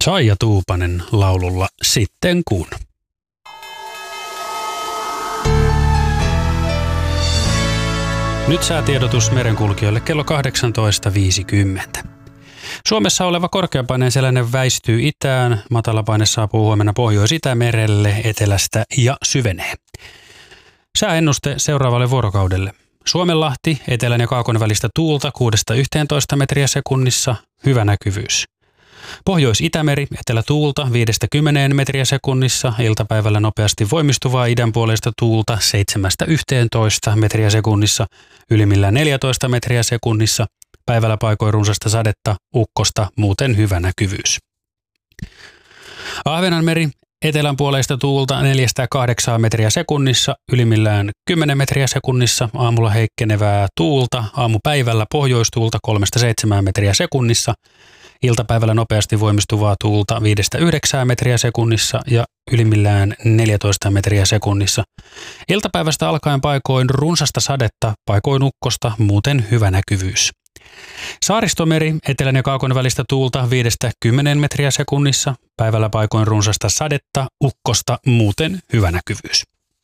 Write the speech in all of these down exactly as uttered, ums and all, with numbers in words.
Saija Tuupanen laululla Sitten kun. Nyt säätiedotus merenkulkijoille kello kahdeksantoista viisikymmentä. Suomessa oleva korkeapaineen selänen väistyy itään, matalapaine saapuu huomenna Pohjois-Itämerelle etelästä ja syvenee. Sääennuste seuraavalle vuorokaudelle. Suomenlahti, etelän ja kaakon välistä tuulta kuudesta yhteentoista metriä sekunnissa, hyvä näkyvyys. Pohjois-Itämeri, etelä tuulta viidestä kymmeneen metriä sekunnissa, iltapäivällä nopeasti voimistuvaa idänpuoleista tuulta seitsemästä yhteentoista metriä sekunnissa, ylimmillään neljätoista metriä sekunnissa, päivällä paikoin runsasta sadetta, ukkosta, muuten hyvä näkyvyys. Ahvenanmeri, etelän puoleista tuulta neljästä kahdeksaan metriä sekunnissa, ylimmillään kymmenen metriä sekunnissa, aamulla heikkenevää tuulta, aamupäivällä pohjoistuulta kolmesta seitsemään metriä sekunnissa, iltapäivällä nopeasti voimistuvaa tuulta viidestä yhdeksään metriä sekunnissa ja ylimmillään neljätoista metriä sekunnissa. Iltapäivästä alkaen paikoin runsasta sadetta, paikoin ukkosta, muuten hyvä näkyvyys. Saaristomeri, etelän ja kaakon välistä tuulta viidestä kymmeneen metriä sekunnissa, päivällä paikoin runsasta sadetta, ukkosta, muuten hyvä näkyvyys.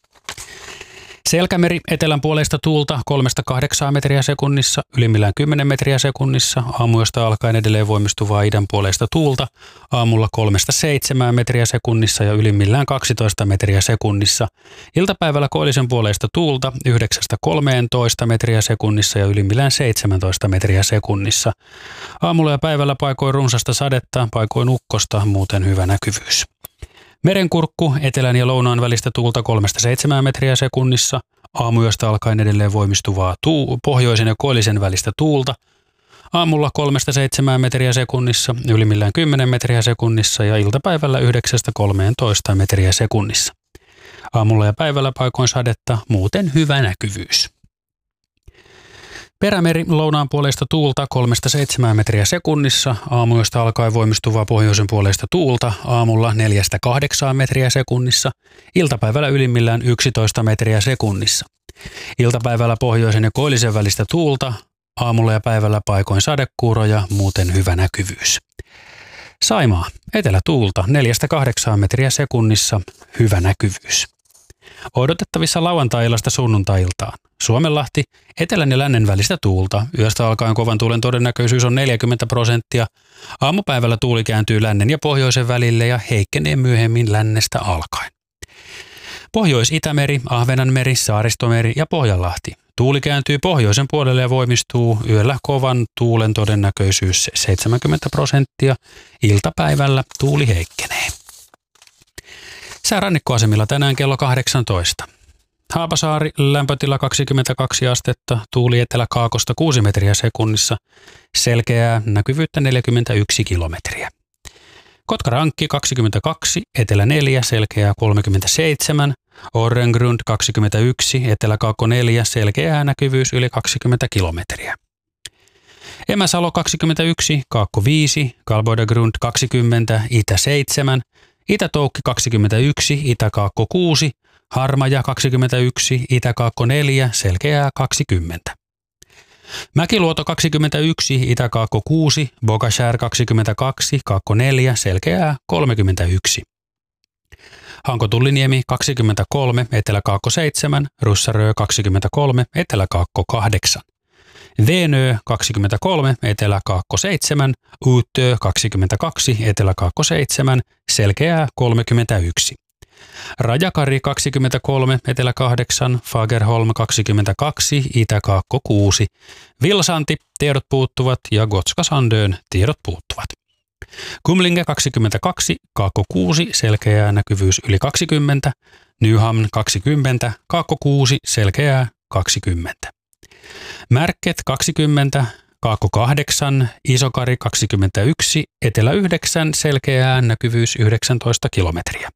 Selkämeri, etelän puoleista tuulta kolmesta kahdeksaan metriä sekunnissa, ylimmillään kymmenen metriä sekunnissa, aamuyöstä alkaen edelleen voimistuvaa idän puoleista tuulta, aamulla kolmesta seitsemään metriä sekunnissa ja ylimmillään kaksitoista metriä sekunnissa. Iltapäivällä koillisen puoleista tuulta yhdeksästä kolmeentoista metriä sekunnissa ja ylimmillään seitsemäntoista metriä sekunnissa. Aamulla ja päivällä paikoin runsasta sadetta, paikoin ukkosta, muuten hyvä näkyvyys. Merenkurkku, etelän ja lounaan välistä tuulta kolmesta seitsemään metriä sekunnissa, aamuyöstä alkaen edelleen voimistuvaa tuu, pohjoisen ja koillisen välistä tuulta, aamulla kolmesta seitsemään metriä sekunnissa, ylimmillään kymmenen metriä sekunnissa ja iltapäivällä yhdeksästä kolmeentoista metriä sekunnissa. Aamulla ja päivällä paikoin sadetta, muuten hyvä näkyvyys. Perämeri, lounaan puoleista tuulta kolmesta seitsemään metriä sekunnissa, aamuyöstä alkaen voimistuvaa pohjoisen puoleista tuulta, aamulla neljästä kahdeksaan metriä sekunnissa, iltapäivällä ylimmillään yksitoista metriä sekunnissa. Iltapäivällä pohjoisen ja koillisen välistä tuulta, aamulla ja päivällä paikoin sadekuuroja, muuten hyvä näkyvyys. Saimaa, etelä tuulta neljästä kahdeksaan metriä sekunnissa, hyvä näkyvyys. Odotettavissa lauantai-illasta sunnuntai-iltaan. Suomenlahti, etelän ja lännen välistä tuulta. Yöstä alkaen kovan tuulen todennäköisyys on neljäkymmentä prosenttia. Aamupäivällä tuuli kääntyy lännen ja pohjoisen välille ja heikkenee myöhemmin lännestä alkaen. Pohjois-Itämeri, Ahvenanmeri, Saaristomeri ja Pohjanlahti. Tuuli kääntyy pohjoisen puolelle ja voimistuu. Yöllä kovan tuulen todennäköisyys seitsemänkymmentä prosenttia. Iltapäivällä tuuli heikkenee. Sää rannikkoasemilla tänään kello kahdeksantoista. Haapasaari, lämpötila kaksikymmentäkaksi astetta, tuuli etelä-kaakosta kuusi metriä sekunnissa, selkeää näkyvyyttä neljäkymmentäyksi kilometriä. Kotkarankki kaksikymmentäkaksi, etelä neljä, selkeää kolmekymmentäseitsemän, Orrengrund kaksikymmentäyksi, etelä-kaakko neljä, selkeää näkyvyys yli kaksikymmentä kilometriä. Emäsalo kaksikymmentäyksi, kaakko viisi, Kalboidegrund kaksikymmentä, itä seitsemän, Itä-Toukki kaksikymmentäyksi, Itä-Kaakko kuusi, Harmaja kaksikymmentäyksi, Itä-Kaakko neljä, selkeää kaksikymmentä. Mäkiluoto kaksikymmentäyksi, Itä-Kaakko kuusi, Bogashär kaksikymmentäkaksi, Kaakko neljä, selkeää kolmekymmentäyksi. Hankotulliniemi kaksikymmentäkolme, Etelä-Kaakko seitsemän, Russarö kaksikymmentäkolme, Etelä-Kaakko kahdeksan. Venö kaksikymmentäkolme, Etelä-Kaakko seitsemän, Uutö kaksikymmentäkaksi, Etelä-Kaakko seitsemän, selkeää kolmekymmentäyksi. Rajakari kaksikymmentäkolme, Etelä kahdeksan, Fagerholm kaksikymmentäkaksi, Itä-Kaakko kuusi, Vilsanti, tiedot puuttuvat ja Gotska Sandön, tiedot puuttuvat. Kumlinge kaksikymmentäkaksi, Kaakko kuusi, selkeää näkyvyys yli kaksikymmentä, Nyhamn kaksikymmentä, Kaakko kuusi, selkeää kaksikymmentä. Märket kaksikymmentä, Kaakko kahdeksan, Isokari kaksikymmentäyksi, Etelä yhdeksän, selkeää näkyvyys yhdeksäntoista kilometriä.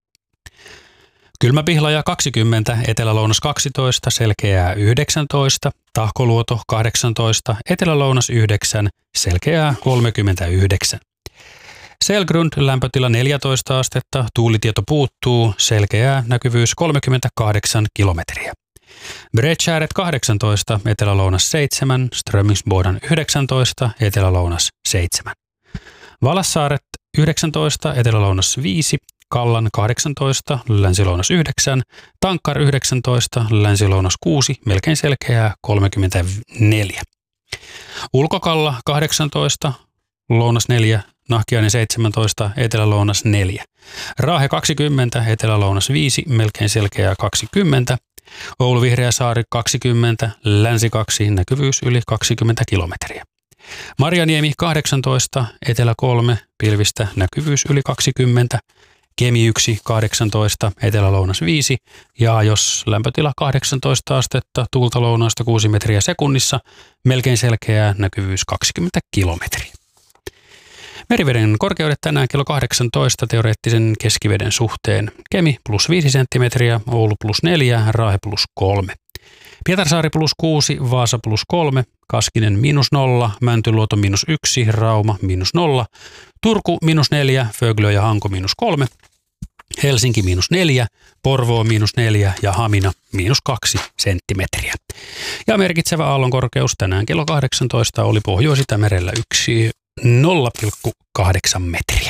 Kylmäpihlaja kaksikymmentä, Etelä-Lounas kaksitoista, selkeää yhdeksäntoista, Tahkoluoto kahdeksantoista, Etelä-Lounas yhdeksän, selkeää kolmekymmentäyhdeksän. Selgrund, lämpötila neljätoista astetta, tuulitieto puuttuu, selkeää näkyvyys kolmekymmentäkahdeksan kilometriä. Bredshäret kahdeksantoista, Etelä-Lounas seitsemän, Strömingsbodan yhdeksäntoista, Etelä-Lounas seitsemän. Valassaaret yhdeksäntoista, Etelä-Lounas viisi, Kallan kahdeksantoista, Länsi-Lounas yhdeksän, Tankkar yhdeksäntoista, Länsi-Lounas kuusi, melkein selkeää kolmekymmentäneljä. Ulkokalla kahdeksantoista, Lounas neljä, Nahkiainen seitsemäntoista, Etelä-Lounas neljä. Raahe kaksikymmentä, Etelä-Lounas viisi, melkein selkeää kaksikymmentä. Oulu Vihreäsaari kaksikymmentä, Länsi kaksi, näkyvyys yli kaksikymmentä kilometriä. Marjaniemi kahdeksantoista, Etelä kolme, pilvistä, näkyvyys yli kaksikymmentä. Kemi yksi, kahdeksantoista, Etelä-Lounas viisi ja jos lämpötila kahdeksantoista astetta, tuulta lounaasta kuusi metriä sekunnissa, melkein selkeää, näkyvyys kaksikymmentä kilometriä. Meriveden korkeudet tänään kello kahdeksantoista teoreettisen keskiveden suhteen. Kemi plus viisi senttimetriä, Oulu plus neljä, Raahe plus kolme. Pietarsaari plus kuusi, Vaasa plus kolme, Kaskinen miinus nolla, Mäntyluoto miinus yksi, Rauma miinus nolla, Turku miinus neljä, Föglö ja Hanko miinus kolme, Helsinki miinus neljä, Porvoo miinus neljä ja Hamina miinus kaksi senttimetriä. Ja merkitsevä aallonkorkeus tänään kello kahdeksantoista oli Pohjois-Itämerellä yksi nolla pilkku kahdeksan metriä.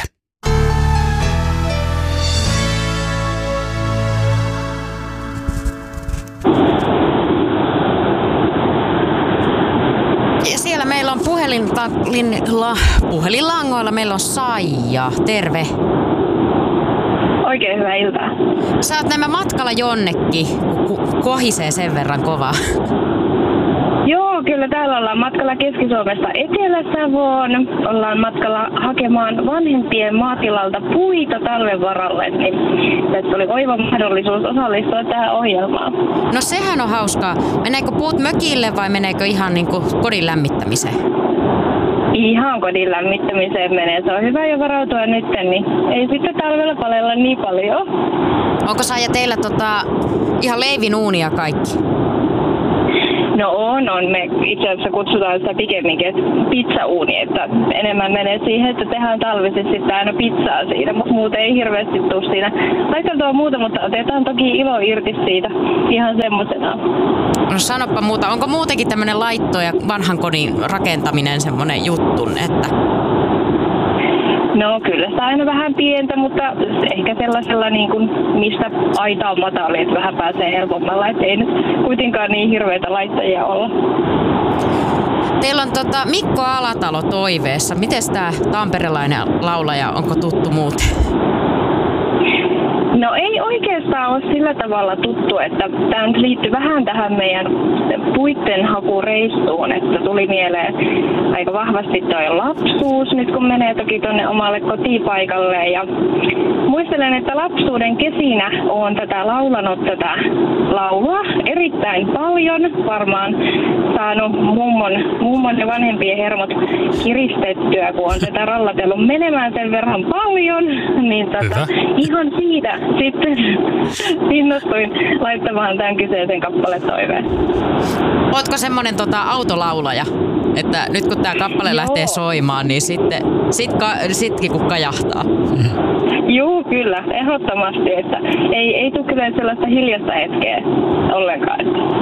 Ja siellä meillä on puhelinta, linla, puhelinlangoilla, meillä on Saija. Terve. Oikein hyvää iltaa. Sä oot nämä matkalla jonnekin, kun kohisee sen verran kovaa. Joo, kyllä täällä ollaan matkalla Keski-Suomesta Etelä-Savoon. Ollaan matkalla hakemaan vanhempien maatilalta puita talven varalle, niin tässä oli oiva mahdollisuus osallistua tähän ohjelmaan. No sehän on hauskaa. Meneekö puut mökille vai meneekö ihan niin kuin kodin lämmittämiseen? Ihan kodin lämmittämiseen menee. Se on hyvä jo varautua nyt, niin ei sitten talvella palella niin paljon. Onko Saija teillä tota, ihan leivinuunia kaikki? No on, on. Me itse asiassa kutsutaan sitä pikemminkin pizzauuni, että enemmän menee siihen, että tehdään talvisin sitten aina pizzaa siinä, mutta muuten ei hirveästi tule siinä. Laiteltua muuta, mutta otetaan toki ilo irti siitä ihan semmosena. No sanoppa muuta, onko muutenkin tämmöinen laitto ja vanhan kodin rakentaminen semmoinen juttu, että... No kyllä sitä aina vähän pientä, mutta ehkä sellaisella, niin kuin, mistä aita on matali, että vähän pääsee helpommalla, että ei nyt kuitenkaan niin hirveitä laittajia olla. Teillä on tota Mikko Alatalo toiveessa. Miten tämä tamperelainen laulaja, onko tuttu muuten? No ei oikeastaan ole sillä tavalla tuttu, että tämä nyt liittyy vähän tähän meidän puittenhakureissuun, että tuli mieleen aika vahvasti tuo lapsuus, nyt kun menee toki tuonne omalle kotipaikalle. Ja muistelen, että lapsuuden kesinä olen tätä laulanut tätä laulua erittäin paljon, varmaan saanut mummon, mummon ja vanhempien hermot kiristettyä, kun on tätä rallatellut menemään sen verran paljon, niin tota, ihan siitä sitten innostuin laittamaan tämän kyseisen kappaletoiveen. Ootko semmoinen tota, autolaulaja, että nyt kun tämä kappale Joo. lähtee soimaan, niin sitten sit ka, sitkin kun kajahtaa? Joo, kyllä, ehdottomasti. Että ei, ei tule kyllä sellaista hiljaista hetkeä ollenkaan.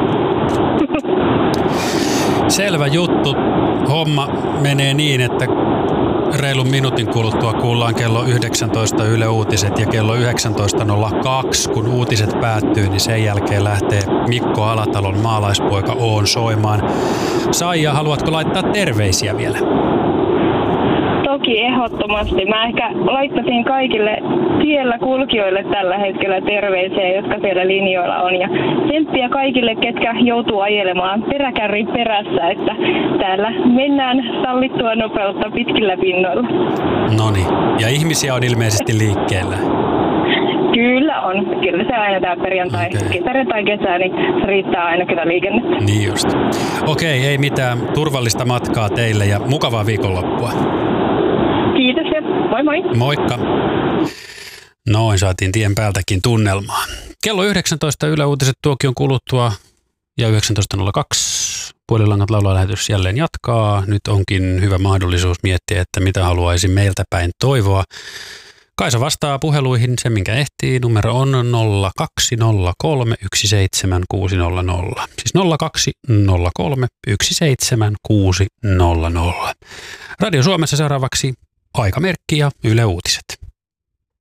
Selvä juttu. Homma menee niin, että reilun minuutin kuluttua kuullaan kello yhdeksäntoista Yle Uutiset ja kello yhdeksäntoista nolla kaksi, kun uutiset päättyy, niin sen jälkeen lähtee Mikko Alatalon Maalaispoika Oon soimaan. Saija, haluatko laittaa terveisiä vielä? Toki ehdottomasti. Mä ehkä laittaisin kaikille tiellä kulkijoille tällä hetkellä terveisiä, jotka siellä linjoilla on. Ja tsemppiä kaikille, ketkä joutuu ajelemaan peräkärrin perässä, että täällä mennään sallittua nopeutta pitkillä pinnoilla. Noniin. Ja ihmisiä on ilmeisesti liikkeellä. Kyllä on. Kyllä se aina tämä perjantai, okay. perjantai kesä, niin se riittää aina kyllä liikennettä. Niin just. Okei, okay, ei mitään. Turvallista matkaa teille ja mukavaa viikonloppua. Kiitos ja moi moi. Moikka. Noin, saatiin tien päältäkin tunnelmaa. Kello yhdeksäntoista Yle Uutiset tuokion kuluttua ja yhdeksäntoista nolla kaksi Puolilangat laulalähetys jälleen jatkaa. Nyt onkin hyvä mahdollisuus miettiä, että mitä haluaisi meiltä päin toivoa. Kaisa vastaa puheluihin sen, minkä ehtii. Numero on nolla kaksi nolla kolme yksi seitsemän kuusi nolla nolla. Siis nolla kaksi nolla kolme yksi seitsemän kuusi nolla nolla. Radio Suomessa seuraavaksi Aikamerkki ja Yle Uutiset.